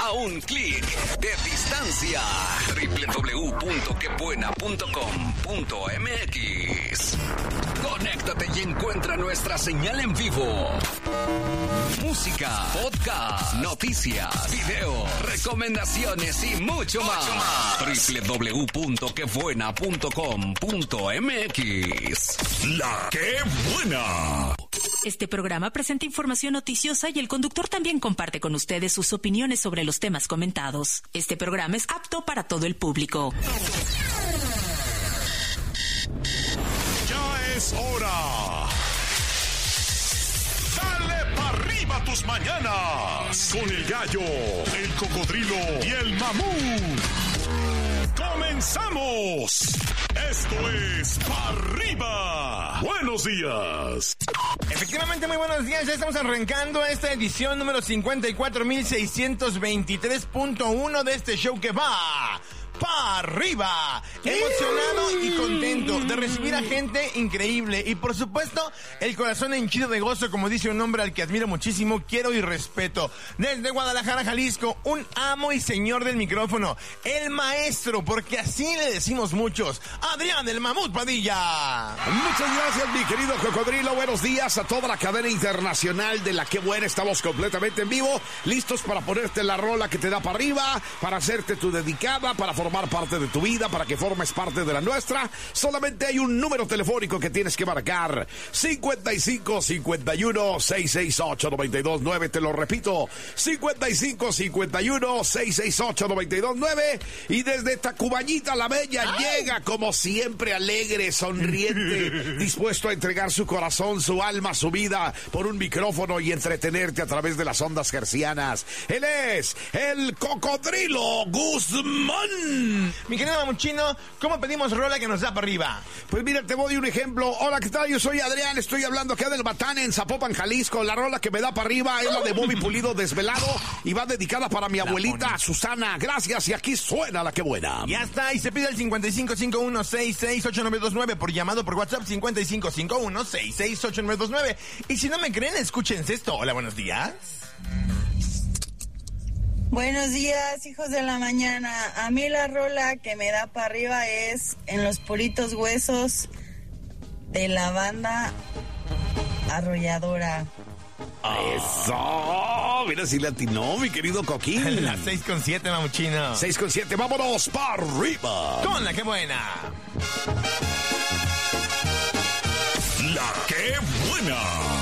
a un clic de distancia. www.quebuena.com.mx. Conéctate y encuentra nuestra señal en vivo. Música, podcast, noticias, video, recomendaciones y mucho más. www.quebuena.com.mx. La Que Buena. Este programa presenta información noticiosa y el conductor también comparte con ustedes sus opiniones sobre los temas comentados. Este programa es apto para todo el público. Ya es hora. Dale para arriba tus mañanas con el gallo, el cocodrilo y el mamut. ¡Comenzamos! Esto es Pa' Arriba. Buenos días. Efectivamente, muy buenos días. Ya estamos arrancando esta edición número 54.623.1 de este show que va Pa' Arriba. Emocionado y contento de recibir a gente increíble. Y por supuesto, el corazón henchido de gozo, como dice un hombre al que admiro muchísimo, quiero y respeto. Desde Guadalajara, Jalisco, un amo y señor del micrófono, el maestro, porque así le decimos muchos, Adrián el Mamut Padilla. Muchas gracias, mi querido cocodrilo. Buenos días a toda la cadena internacional de La Que Buena. Estamos completamente en vivo, listos para ponerte la rola que te da para arriba, para hacerte tu dedicada, para formar parte de tu vida, para que formes parte de la nuestra. Solamente hay un número telefónico que tienes que marcar: 55 51 668 929. Te lo repito, 55 51 668 929. Y desde Tacubañita la Bella llega, como siempre, alegre, sonriente, dispuesto a entregar su corazón, su alma, su vida por un micrófono y entretenerte a través de las ondas hercianas. Él es el Cocodrilo Guzmán. Mi querido Mamuchino, ¿cómo pedimos rola que nos da para arriba? Pues mira, te doy un ejemplo. Hola, ¿qué tal? Yo soy Adrián, estoy hablando acá del Batán en Zapopan, Jalisco. La rola que me da para arriba es la de Bobby Pulido, Desvelado, y va dedicada para mi abuelita Susana. Gracias, y aquí suena La Que Buena. Ya está, y se pide el 5551668929 por llamado por WhatsApp, 5551668929. Y si no me creen, escúchense esto. Hola, buenos días. Buenos días, hijos de la mañana. A mí la rola que me da para arriba es En los puritos huesos de la banda Arrolladora. ¡Eso! Mira si le atinó, mi querido Coquín. Las 6:07, Mamuchino. 6:07, vámonos para arriba. Con La Que Buena. La Que Buena.